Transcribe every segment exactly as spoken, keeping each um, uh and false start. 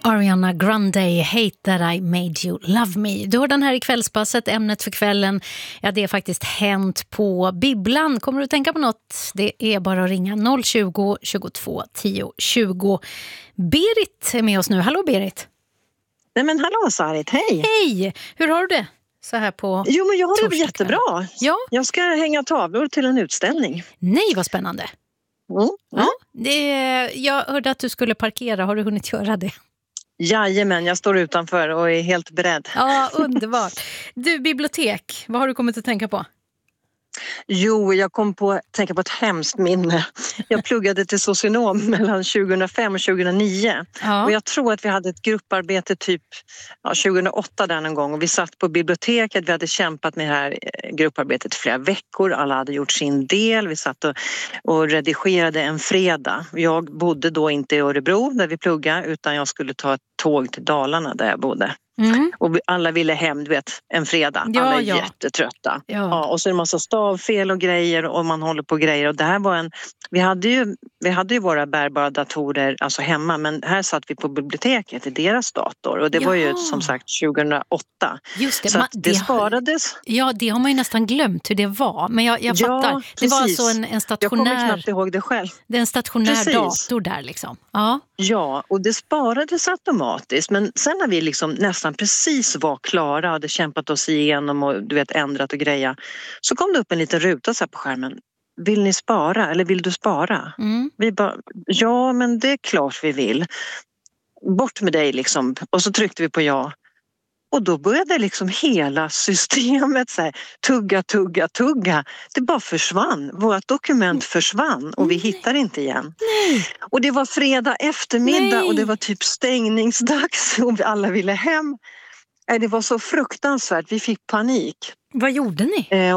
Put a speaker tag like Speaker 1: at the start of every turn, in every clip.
Speaker 1: Ariana Grande, Hate That I Made You Love Me. Du har den här i kvällspasset, ämnet för kvällen. Ja, det är faktiskt hänt på bibblan. Kommer du att tänka på något? Det är bara att ringa noll tjugo, tjugotvå, tio, tjugo. Berit är med oss nu. Hallå Berit.
Speaker 2: Nej men hallå Sarit, hej.
Speaker 1: Hej, hur har du det? Så här på
Speaker 2: Jo men jag har det
Speaker 1: torsdag
Speaker 2: jättebra.
Speaker 1: Ja.
Speaker 2: Jag ska hänga tavlor till en utställning.
Speaker 1: Nej, vad spännande.
Speaker 2: Mm. Mm.
Speaker 1: Ja, det är, jag hörde att du skulle parkera. Har du hunnit göra det?
Speaker 2: Jajamän, jag står utanför och är helt beredd.
Speaker 1: Ja, underbart. Du, bibliotek, vad har du kommit att tänka på?
Speaker 2: Jo, jag kom på att tänka på ett hemskt minne. Jag pluggade till socionom mellan tjugohundrafem och tjugohundranio.
Speaker 1: Ja.
Speaker 2: Och jag tror att vi hade ett grupparbete typ ja, tjugohundraåtta där någon gång. Och vi satt på biblioteket, vi hade kämpat med det här grupparbetet i flera veckor. Alla hade gjort sin del. Vi satt och, och redigerade en fredag. Jag bodde då inte i Örebro där vi pluggade utan jag skulle ta ett tåg till Dalarna där jag bodde. Mm. Och vi alla ville hem, du vet, en fredag.
Speaker 1: Ja,
Speaker 2: alla är
Speaker 1: ja.
Speaker 2: jättetrötta.
Speaker 1: Ja.
Speaker 2: Ja, och så är det en massa stavfel och grejer och man håller på grejer. Och det här var en, vi hade ju, vi hade ju våra bärbara datorer alltså hemma men här satt vi på biblioteket i deras dator. Och det
Speaker 1: Ja.
Speaker 2: var ju som sagt tjugohundraåtta.
Speaker 1: Just det,
Speaker 2: så
Speaker 1: man,
Speaker 2: att det,
Speaker 1: det
Speaker 2: sparades.
Speaker 1: Ja, det har man ju nästan glömt hur det var. Men jag, jag
Speaker 2: Ja,
Speaker 1: fattar. Det
Speaker 2: precis.
Speaker 1: var alltså en, en stationär...
Speaker 2: Jag kommer knappt ihåg det själv.
Speaker 1: Det är en stationär
Speaker 2: Precis.
Speaker 1: dator där liksom. Ja.
Speaker 2: Ja, och det sparades automatiskt. Men sen när vi liksom nästan precis var klara, hade kämpat oss igenom och du vet ändrat och greja, så kom det upp en liten ruta så här på skärmen. Vill ni spara eller vill du spara?
Speaker 1: Mm.
Speaker 2: Vi bara, ja men det är klart vi vill. Bort med dig liksom. Och så tryckte vi på ja. Och då började liksom hela systemet så här, tugga, tugga, tugga. Det bara försvann. Vårt dokument försvann och vi hittar inte igen.
Speaker 1: Nej.
Speaker 2: Och det var fredag eftermiddag
Speaker 1: Nej.
Speaker 2: och det var typ stängningsdags och vi alla ville hem. Det var så fruktansvärt, vi fick panik.
Speaker 1: Vad gjorde ni?
Speaker 2: Eh,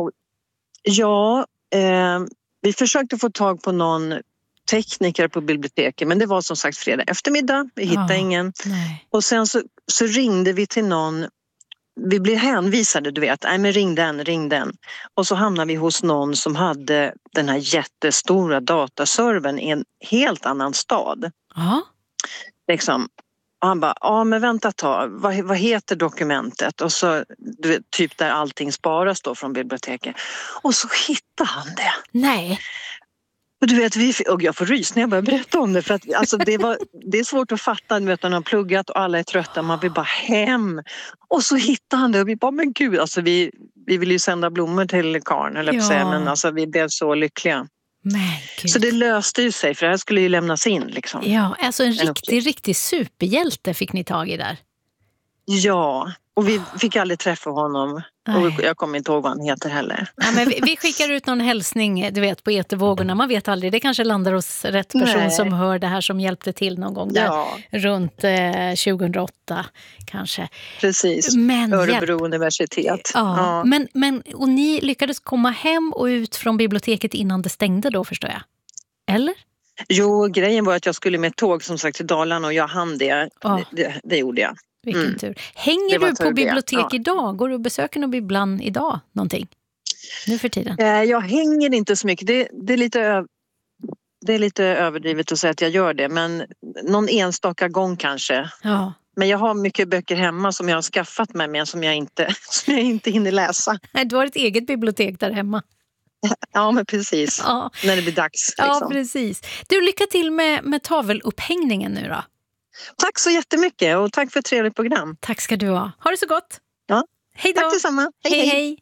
Speaker 2: ja, eh, vi försökte få tag på någon tekniker på biblioteket men det var som sagt fredag eftermiddag, vi hittade
Speaker 1: Ja.
Speaker 2: ingen.
Speaker 1: Nej.
Speaker 2: Och sen så, så ringde vi till någon, vi blev hänvisade du vet, nej men ring den, ring den. Och så hamnade vi hos någon som hade den här jättestora dataservern i en helt annan stad.
Speaker 1: Ja.
Speaker 2: Liksom. Och han bara, ja men vänta ett tag, vad, vad heter dokumentet? Och så du vet, typ där allting sparas då från biblioteket. Och så hittade han det.
Speaker 1: Nej.
Speaker 2: Och du vet, vi, och jag får rys när jag börjar berätta om det för att alltså, det, var, det är svårt att fatta, du vet, när man har pluggat och alla är trötta, man vill bara hem. Och så hittade han det och vi bara, men gud, alltså vi, vi vill ju sända blommor till karln, eller
Speaker 1: Ja.
Speaker 2: säga, men alltså vi blev så lyckliga.
Speaker 1: Men gud.
Speaker 2: Så det löste ju sig, för det här skulle ju lämnas in liksom.
Speaker 1: Ja, alltså en
Speaker 2: En
Speaker 1: riktig,
Speaker 2: uppgift.
Speaker 1: riktig superhjälte fick ni tag i där.
Speaker 2: Ja, och vi fick aldrig träffa honom.
Speaker 1: Nej.
Speaker 2: Och jag kommer inte ihåg vad han heter heller.
Speaker 1: Ja, men vi, vi skickar ut någon hälsning, du vet, på etervågorna. Man vet aldrig, det kanske landar hos rätt person
Speaker 2: Nej.
Speaker 1: som hör det här som hjälpte till någon gång där.
Speaker 2: Ja,
Speaker 1: Runt eh, tjugohundraåtta kanske.
Speaker 2: precis.
Speaker 1: Men
Speaker 2: Örebro
Speaker 1: hjälp.
Speaker 2: universitet.
Speaker 1: Ja,
Speaker 2: Ja.
Speaker 1: Men, men, och ni lyckades komma hem och ut från biblioteket innan det stängde då, förstår jag. Eller?
Speaker 2: Jo, grejen var att jag skulle med tåg som sagt till Dalarna och jag hann det.
Speaker 1: Ja.
Speaker 2: Det, det, det gjorde jag.
Speaker 1: Vilken
Speaker 2: Mm.
Speaker 1: tur. Hänger
Speaker 2: Det var
Speaker 1: du på
Speaker 2: tur det,
Speaker 1: bibliotek
Speaker 2: ja.
Speaker 1: idag? Går du och besöker någon bibblan idag? Någonting? Nu för tiden?
Speaker 2: Eh, Jag hänger inte så mycket. Det, det, är lite ö- det är lite överdrivet att säga att jag gör det. Men någon enstaka gång kanske.
Speaker 1: Ja.
Speaker 2: Men jag har mycket böcker hemma som jag har skaffat mig men som jag inte, som jag inte hinner läsa.
Speaker 1: Nej, du har ett eget bibliotek där hemma.
Speaker 2: Ja, men precis.
Speaker 1: Ja,
Speaker 2: När det blir dags.
Speaker 1: ja
Speaker 2: Liksom.
Speaker 1: precis. Du, lycka till med, med tavelupphängningen nu då.
Speaker 2: Tack så jättemycket och tack för ett trevligt program.
Speaker 1: Tack ska du ha. Ha det så gott.
Speaker 2: Ja.
Speaker 1: Hej då.
Speaker 2: Tack detsamma.
Speaker 1: Hej, hej.